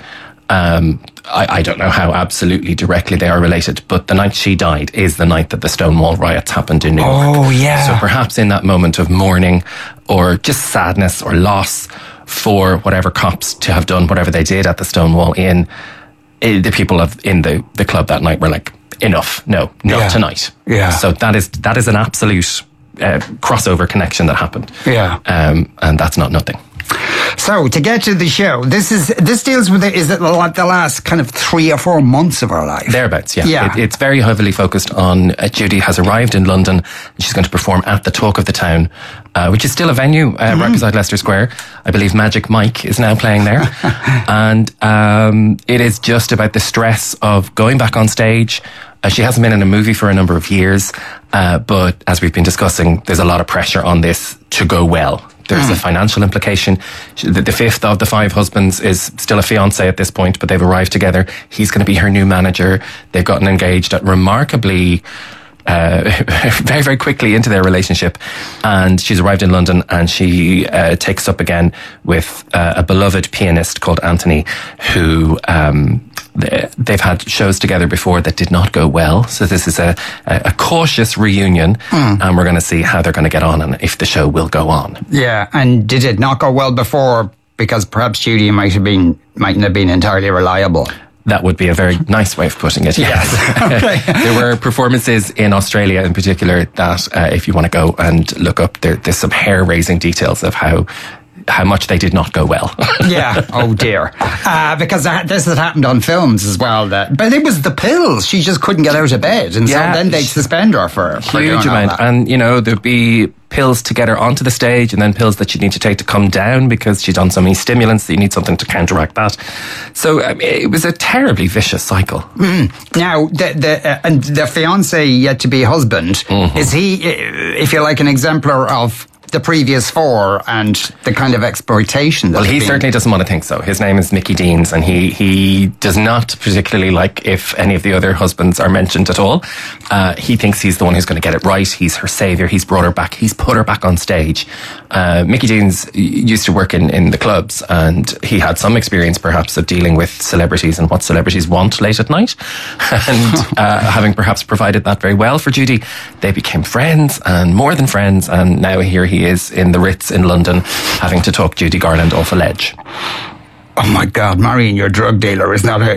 I don't know how absolutely directly they are related, but the night she died is the night that the Stonewall riots happened in New York. Oh, yeah. So perhaps in that moment of mourning or just sadness or loss for whatever cops to have done whatever they did at the Stonewall Inn, the people in the club that night were like, enough, no, not tonight. Yeah. So that is an absolute crossover connection that happened. Yeah. And that's not nothing. So to get to the show, this deals with is it the last kind of 3 or 4 months of our life? Thereabouts, yeah. It's very heavily focused on Judy has arrived in London and she's going to perform at the Talk of the Town, which is still a venue right beside Leicester Square. I believe Magic Mike is now playing there. And it is just about the stress of going back on stage. She hasn't been in a movie for a number of years, but as we've been discussing, there's a lot of pressure on this to go well. There's a financial implication. The fifth of the 5 husbands is still a fiancé at this point, but they've arrived together. He's going to be her new manager. They've gotten engaged at remarkably very, very quickly into their relationship. And she's arrived in London and she takes up again with a beloved pianist called Anthony, who they've had shows together before that did not go well. So this is a cautious reunion, and we're going to see how they're going to get on and if the show will go on. Yeah, and did it not go well before because perhaps Judy mightn't have been entirely reliable? That would be a very nice way of putting it. Yes. Okay. There were performances in Australia in particular that if you want to go and look up, there's some hair-raising details of how much they did not go well. Yeah. Oh dear. Because this had happened on films as well. But it was the pills. She just couldn't get out of bed, and so then they'd suspend her for huge amount. And there'd be pills to get her onto the stage, and then pills that she'd need to take to come down because she'd done so many stimulants that you need something to counteract that. So it was a terribly vicious cycle. Now, the fiancé yet to be husband, is he, if you like, an exemplar of the previous four and the kind of exploitation. Well, he certainly doesn't want to think so. His name is Mickey Deans, and he does not particularly like if any of the other husbands are mentioned at all. He thinks he's the one who's going to get it right. He's her saviour. He's brought her back. He's put her back on stage. Mickey Deans used to work in the clubs, and he had some experience perhaps of dealing with celebrities and what celebrities want late at night. And having perhaps provided that very well for Judy, they became friends and more than friends, and now here he is in the Ritz in London having to talk Judy Garland off a ledge. Oh my God, marrying your drug dealer is not a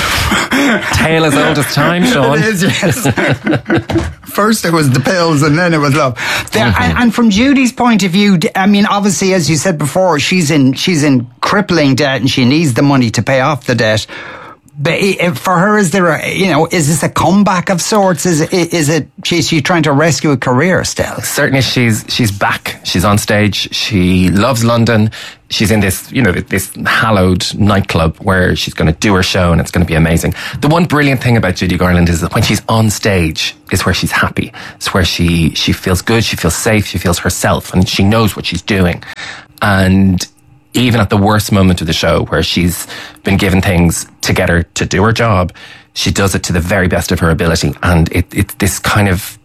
tale as old as time, Sean. It is, yes. First it was the pills and then it was love. And from Judy's point of view, I mean, obviously, as you said before, she's in crippling debt and she needs the money to pay off the debt. But for her, is there is this a comeback of sorts? Is it she's trying to rescue a career still? Certainly, she's back. She's on stage. She loves London. She's in this, this hallowed nightclub where she's going to do her show and it's going to be amazing. The one brilliant thing about Judy Garland is that when she's on stage is where she's happy. It's where she feels good. She feels safe. She feels herself and she knows what she's doing. And even at the worst moment of the show where she's been given things to get her to do her job, she does it to the very best of her ability. And it's this kind of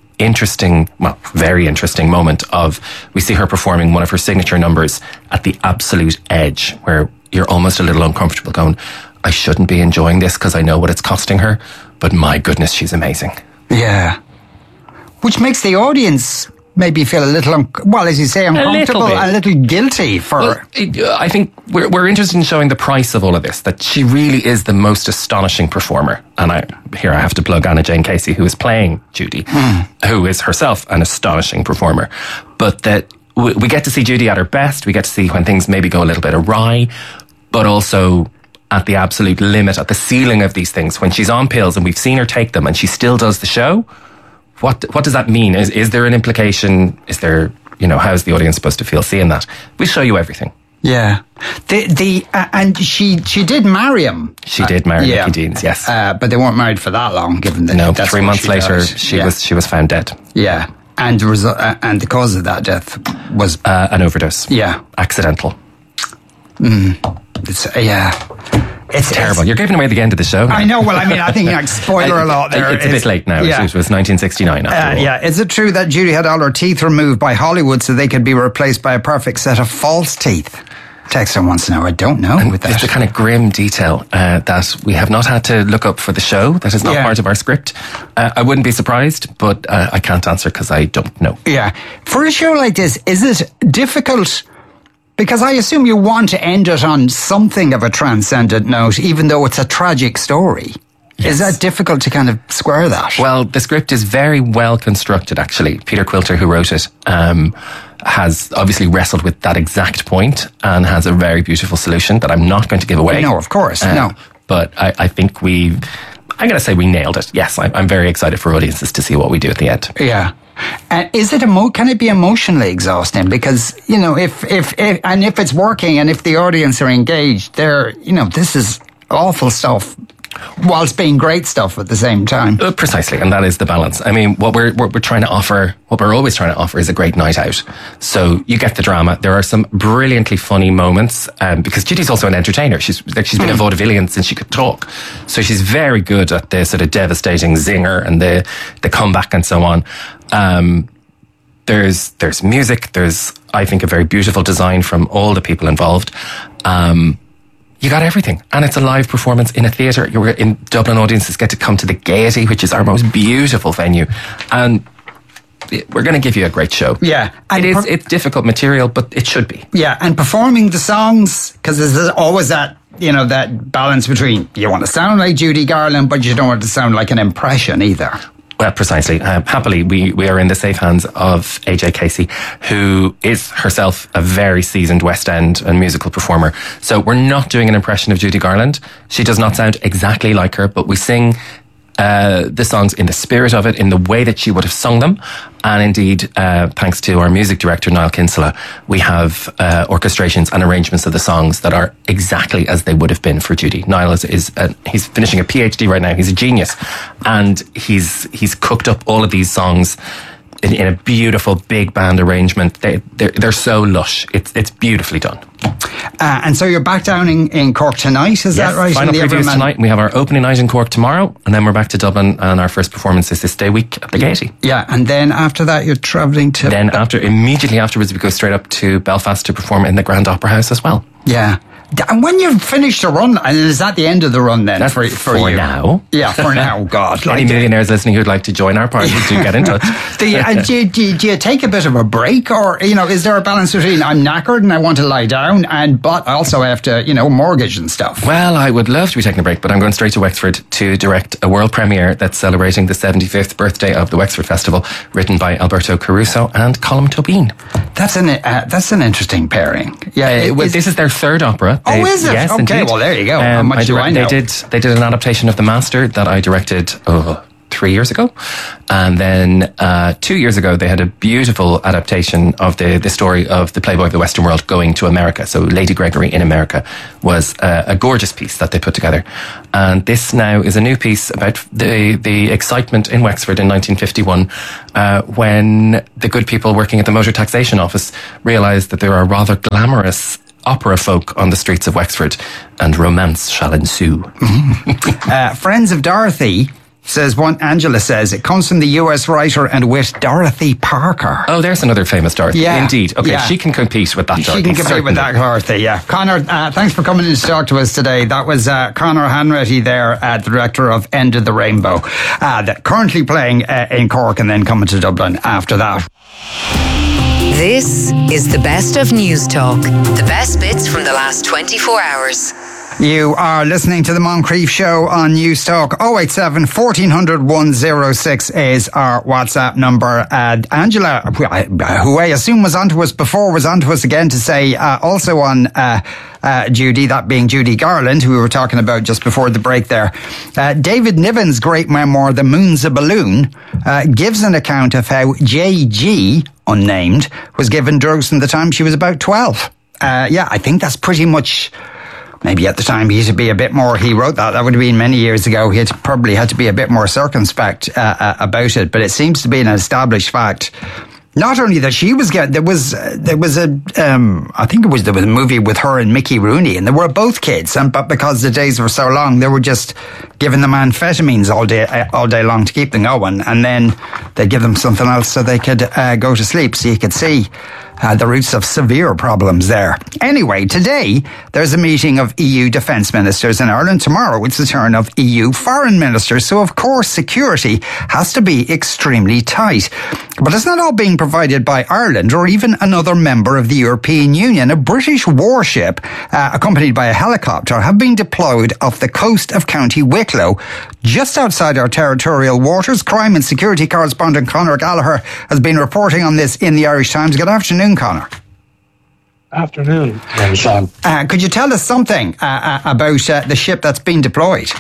very interesting moment of, we see her performing one of her signature numbers at the absolute edge where you're almost a little uncomfortable going, I shouldn't be enjoying this because I know what it's costing her, but my goodness, she's amazing. Yeah. Which makes the audience maybe feel a little, as you say, uncomfortable, a little guilty for... Well, I think we're interested in showing the price of all of this, that she really is the most astonishing performer. And I have to plug Anna Jane Casey, who is playing Judy, who is herself an astonishing performer. But that we get to see Judy at her best, we get to see when things maybe go a little bit awry, but also at the absolute limit, at the ceiling of these things, when she's on pills and we've seen her take them and she still does the show. What does that mean? Is there an implication? Is there, how's the audience supposed to feel seeing that? We'll show you everything. Yeah. And she did marry him. She did marry Mickey Deans, yes. But they weren't married for that long, given that. No, 3 months later, she was found dead. Yeah. And the cause of that death was an overdose. Yeah. Accidental. It's terrible. You're giving away the end of the show now. I know. Well, I mean, I think spoiler alert there. It's a bit late now. Yeah. It was 1969 after all. Yeah. Is it true that Judy had all her teeth removed by Hollywood so they could be replaced by a perfect set of false teeth? Texter wants to know. I don't know. It's the kind of grim detail that we have not had to look up for the show. That is not part of our script. I wouldn't be surprised, but I can't answer because I don't know. Yeah. For a show like this, is it difficult? Because I assume you want to end it on something of a transcendent note, even though it's a tragic story. Yes. Is that difficult to kind of square that? Well, the script is very well constructed, actually. Peter Quilter, who wrote it, has obviously wrestled with that exact point and has a very beautiful solution that I'm not going to give away. No, of course, no. But I think I'm going to say we nailed it. Yes, I'm very excited for audiences to see what we do at the end. Yeah. Is it can it be emotionally exhausting? Because if it's working and if the audience are engaged, this is awful stuff, whilst being great stuff at the same time. Precisely, and that is the balance. I mean, what we're trying to offer, what we're always trying to offer, is a great night out. So you get the drama. There are some brilliantly funny moments, because Judy's also an entertainer. She's been a vaudevillian since she could talk, so she's very good at the sort of devastating zinger and the comeback and so on. There's music. There's, I think, a very beautiful design from all the people involved. You got everything. And it's a live performance in a theatre. You're in Dublin, audiences get to come to the Gaiety, which is our most beautiful venue. And we're going to give you a great show. Yeah. It's difficult material, but it should be. Yeah. And performing the songs, because there's always that, that balance between you want to sound like Judy Garland, but you don't want to sound like an impression either. Well, precisely. Happily, we are in the safe hands of AJ Casey, who is herself a very seasoned West End and musical performer. So we're not doing an impression of Judy Garland. She does not sound exactly like her, but we sing the songs in the spirit of it, in the way that she would have sung them. And indeed, thanks to our music director, Niall Kinsella, we have orchestrations and arrangements of the songs that are exactly as they would have been for Judy. Niall he's finishing a PhD right now. He's a genius. And he's cooked up all of these songs in a beautiful big band arrangement. They're so lush. It's beautifully done. And so you're back down in Cork tonight, is that right? Final previews tonight. We have our opening night in Cork tomorrow, and then we're back to Dublin, and our first performance is this day week at the Gaiety. Yeah, and then after that you're travelling to... Then immediately afterwards we go straight up to Belfast to perform in the Grand Opera House as well. Yeah. And when you've finished the run, and is that the end of the run then? That's for you? Now. Yeah, for now, God. Any millionaires listening who'd like to join our party, do get in touch. Do you take a bit of a break, or, is there a balance between I'm knackered and I want to lie down, but I also have to, mortgage and stuff? Well, I would love to be taking a break, but I'm going straight to Wexford to direct a world premiere that's celebrating the 75th birthday of the Wexford Festival, written by Alberto Caruso and Colm Tóibín. That's an interesting pairing. Yeah, this is their third opera. Oh, is it? Yes, okay, indeed. Well, there you go. How much do I know? They did an adaptation of The Master that I directed 3 years ago. And then 2 years ago, they had a beautiful adaptation of the story of the Playboy of the Western World going to America. So Lady Gregory in America was a gorgeous piece that they put together. And this now is a new piece about the excitement in Wexford in 1951 when the good people working at the Motor Taxation Office realised that there are rather glamorous opera folk on the streets of Wexford, and romance shall ensue. Friends of Dorothy says, Angela says, it comes from the US writer and wit Dorothy Parker. Oh, there's another famous Dorothy. Yeah. Indeed. Okay, yeah. She can compete with that Dorothy. She can compete with that Dorothy, yeah. Conor, thanks for coming in to talk to us today. That was Conor Hanratty there, the director of End of the Rainbow, currently playing in Cork and then coming to Dublin after that. This is the best of News Talk. The best bits from the last 24 hours. You are listening to the Moncrief Show on News Talk. 087 1400 106 is our WhatsApp number. Angela, who I assume was onto us before, was onto us again to say also on Judy, that being Judy Garland, who we were talking about just before the break there. David Niven's great memoir, The Moon's a Balloon, gives an account of how J.G., unnamed, was given drugs from the time she was about 12. I think that's pretty much... Maybe at the time he had to be a bit more, he wrote that would have been many years ago, he probably had to be a bit more circumspect about it, but it seems to be an established fact. Not only that she was getting, there was a movie with her and Mickey Rooney, and they were both kids, but because the days were so long, they were just giving them amphetamines all day long to keep them going, and then they'd give them something else so they could go to sleep, so you could see the roots of severe problems there. Anyway, today there's a meeting of EU defence ministers in Ireland. Tomorrow it's the turn of EU foreign ministers. So of course security has to be extremely tight. But it's not all being provided by Ireland or even another member of the European Union. A British warship accompanied by a helicopter have been deployed off the coast of County Wicklow, just outside our territorial waters. Crime and security correspondent Conor Gallagher has been reporting on this in the Irish Times. Good afternoon, Conor. Afternoon, Sean. Could you tell us something about the ship that's been deployed?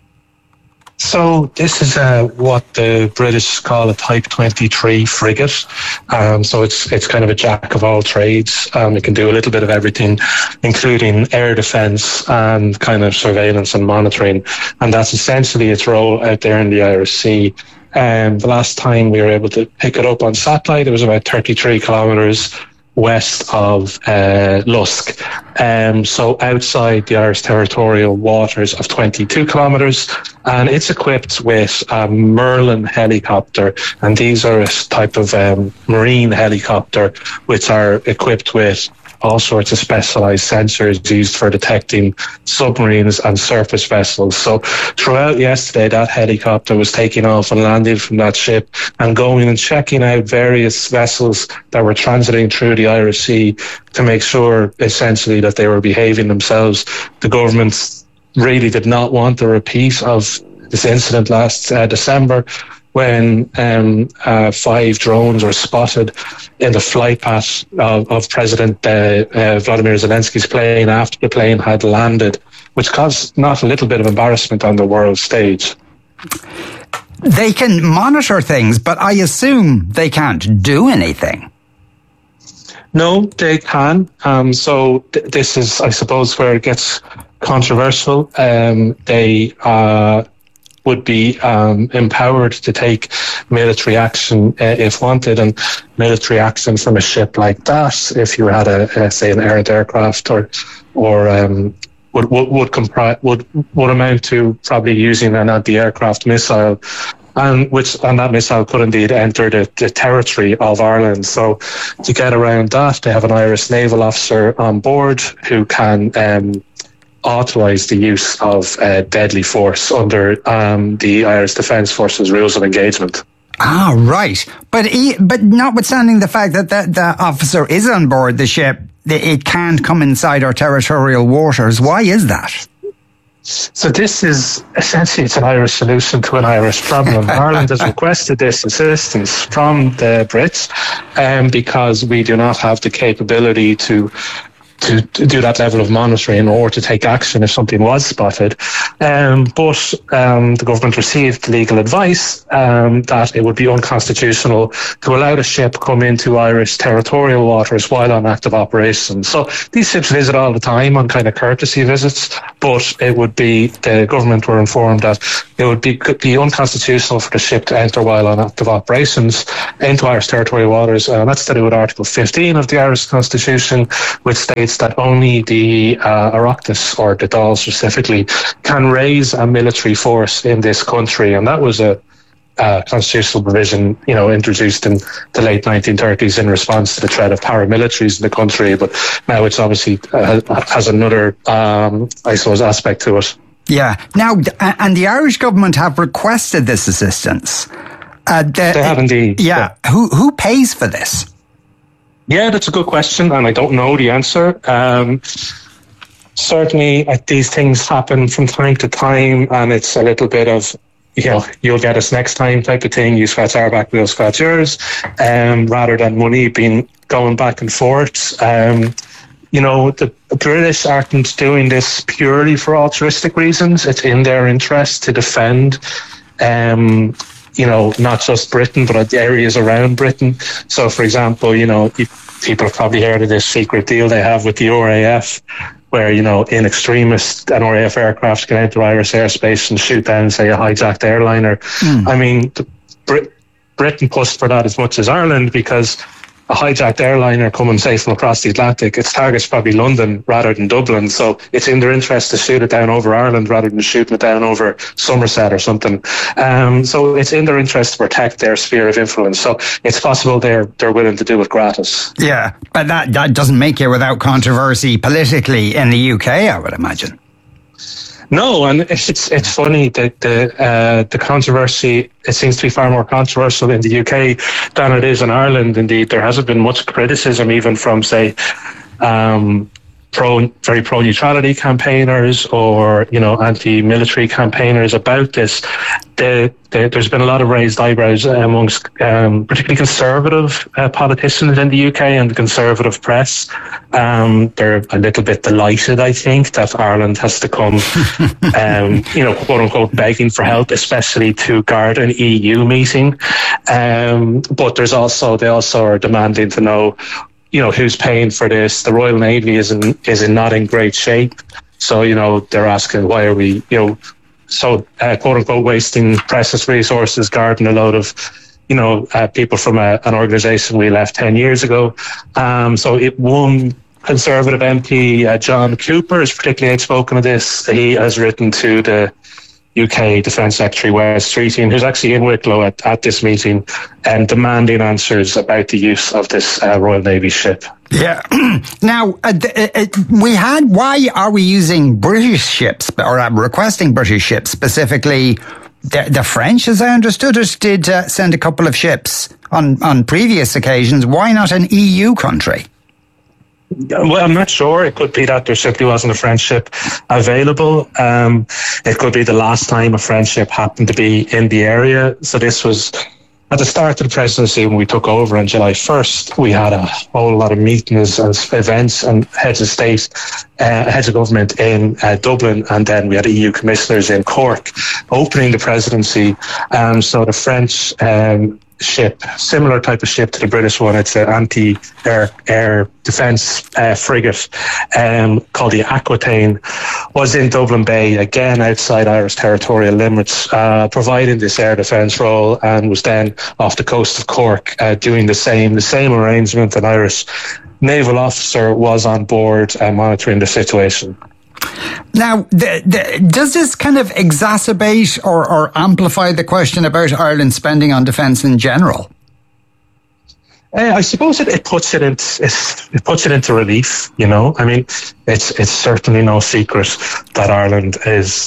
So this is what the British call a Type 23 frigate. So it's kind of a jack of all trades. It can do a little bit of everything, including air defence and kind of surveillance and monitoring. And that's essentially its role out there in the Irish Sea. The last time we were able to pick it up on satellite, it was about 33 kilometres west of Lusk. So outside the Irish territorial waters of 22 kilometres, and it's equipped with a Merlin helicopter, and these are a type of marine helicopter which are equipped with all sorts of specialised sensors used for detecting submarines and surface vessels. So throughout yesterday, that helicopter was taking off and landing from that ship and going and checking out various vessels that were transiting through the Irish Sea to make sure, essentially, that they were behaving themselves. The government really did not want a repeat of this incident last December, when 5 drones were spotted in the flight path of President Vladimir Zelensky's plane after the plane had landed, which caused not a little bit of embarrassment on the world stage. They can monitor things, but I assume they can't do anything. No, they can. This is, I suppose, where it gets controversial. They would be empowered to take military action if wanted, and military action from a ship like that, if you had say an errant aircraft or would amount to probably using an anti-aircraft missile, and that missile could indeed enter the territory of Ireland. So to get around that, they have an Irish naval officer on board who can authorise the use of deadly force under the Irish Defence Forces rules of engagement. Ah, right. But notwithstanding the fact that the officer is on board the ship, it can't come inside our territorial waters. Why is that? So this is essentially, it's an Irish solution to an Irish problem. Ireland has requested this assistance from the Brits because we do not have the capability to do that level of monitoring or to take action if something was spotted. But the government received legal advice that it would be unconstitutional to allow the ship come into Irish territorial waters while on active operations. So these ships visit all the time on kind of courtesy visits, but the government were informed that it could be unconstitutional for the ship to enter while on active operations into Irish territorial waters. That's to do with Article 15 of the Irish Constitution, which states that only the Oireachtas, or the Dáil specifically, can raise a military force in this country, and that was a constitutional provision, introduced in the late 1930s in response to the threat of paramilitaries in the country. But now it's obviously has another, aspect to it. Yeah. Now, and the Irish government have requested this assistance. They have indeed. Yeah. Who pays for this? Yeah, that's a good question, and I don't know the answer. Certainly, these things happen from time to time, and it's a little bit of, you'll get us next time type of thing. You scratch our back, we'll scratch yours, rather than money being going back and forth. The British aren't doing this purely for altruistic reasons. It's in their interest to defend not just Britain, but areas around Britain. So, for example, people have probably heard of this secret deal they have with the RAF, where, in extremists, an RAF aircraft can enter Irish airspace and shoot down, say, a hijacked airliner. I mean, Britain pushed for that as much as Ireland, because a hijacked airliner coming, say, from across the Atlantic, its target's probably London rather than Dublin. So it's in their interest to shoot it down over Ireland rather than shooting it down over Somerset or something. So it's in their interest to protect their sphere of influence. So it's possible they're willing to do it gratis. Yeah, but that doesn't make you without controversy politically in the UK, I would imagine. No, and it's funny that the controversy, it seems to be far more controversial in the UK than it is in Ireland. Indeed, there hasn't been much criticism even from, say, very pro-neutrality campaigners or, anti-military campaigners about this. There's been a lot of raised eyebrows amongst particularly conservative politicians in the UK and the conservative press. They're a little bit delighted, I think, that Ireland has to come, quote unquote, begging for help, especially to guard an EU meeting. But they also are demanding to know, who's paying for this. The Royal Navy is not in great shape. So, they're asking, why are we, quote unquote, wasting precious resources, guarding a load of, people from an organisation we left 10 years ago. So one Conservative MP, John Cooper, is particularly outspoken of this. He has written to the UK Defence Secretary Wes Streeting, who's actually in Wicklow at this meeting, and demanding answers about the use of this Royal Navy ship. Yeah. Now, why are we using British ships, or requesting British ships specifically? The French, as I understood it, did send a couple of ships on previous occasions. Why not an EU country? Well, I'm not sure. It could be that there simply wasn't a French ship available. It could be the last time a French ship happened to be in the area. So this was at the start of the presidency when we took over on July 1st. We had a whole lot of meetings and events and heads of state, heads of government in Dublin, and then we had EU commissioners in Cork opening the presidency. So the French ship, similar type of ship to the British one. It's an anti-air defence frigate called the Aquitaine, was in Dublin Bay, again outside Irish territorial limits, providing this air defence role, and was then off the coast of Cork doing the same arrangement. An Irish naval officer was on board monitoring the situation. Now, does this kind of exacerbate or amplify the question about Ireland spending on defence in general? I suppose it puts it into relief. You know, I mean, it's certainly no secret that Ireland is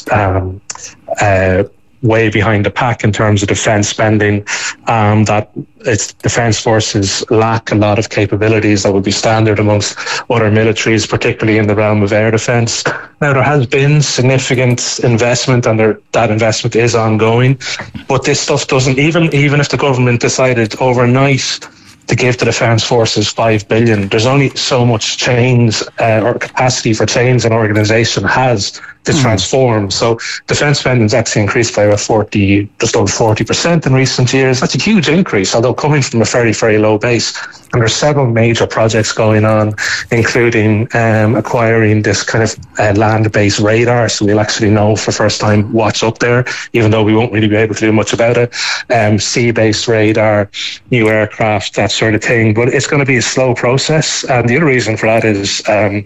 way behind the pack in terms of defence spending, that its defence forces lack a lot of capabilities that would be standard amongst other militaries, particularly in the realm of air defence. Now, there has been significant investment, and that investment is ongoing, but this stuff doesn't, even if the government decided overnight to give the defence forces $5 billion, there's only so much change or capacity for change an organisation has to transform. So defence spending has actually increased by about just over 40% in recent years. That's a huge increase, although coming from a very, very low base. And there's several major projects going on, including acquiring this kind of land-based radar, so we'll actually know for the first time what's up there, even though we won't really be able to do much about it. Sea-based radar, new aircraft, that sort of thing. But it's going to be a slow process. And the other reason for that is